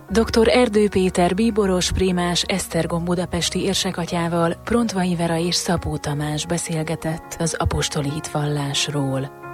Dr. Erdő Péter bíboros, prímás, Esztergom budapesti érsekatyával Prontvai Vera és Szabó Tamás beszélgetett az apostoli hitvallásról.